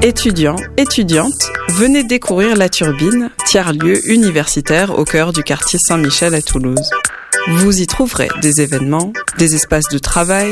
Étudiants, étudiantes, venez découvrir La Turbine, tiers-lieu universitaire au cœur du quartier Saint-Michel à Toulouse. Vous y trouverez des événements, des espaces de travail,